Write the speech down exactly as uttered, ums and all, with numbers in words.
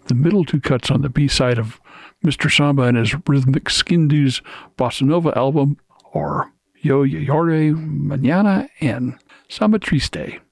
the middle two cuts on the B-side of Mister Samba and his rhythmic Skin-Do's Bossa Nova album are Yo Lloré Mañana and Samba Triste.